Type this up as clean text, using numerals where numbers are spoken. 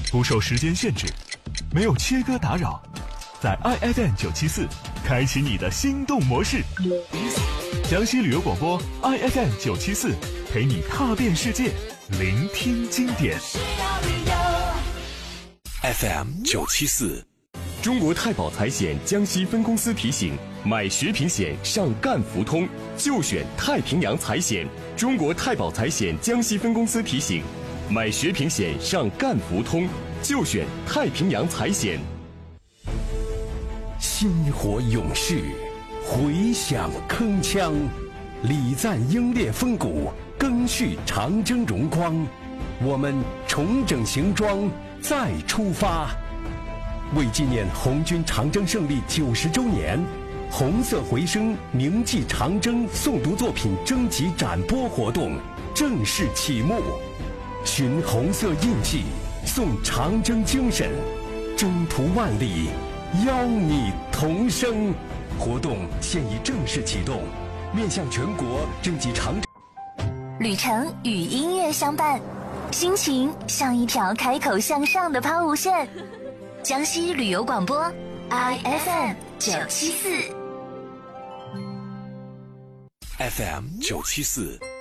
不受时间限制，没有切割打扰，在 IFM 974开启你的心动模式。江西旅游广播 IFM 974陪你踏遍世界，聆听经典。 FM 974，中国太保财险江西分公司提醒：买学平险上赣福通，就选太平洋财险。中国太保财险江西分公司提醒：买学平险上赣福通，就选太平洋财险。 薪火勇士，回响铿锵，礼赞英烈风骨，赓续长征荣光。我们重整行装，再出发。为纪念红军长征胜利90周年，红色回声铭记长征诵读作品征集展播活动正式启幕。寻红色印记，诵长征精神，征途万里，邀你同生。活动现已正式启动，面向全国征集长征。 旅程与音乐相伴，心情像一条开口向上的抛物线。江西旅游广播 IFM 974 FM 974。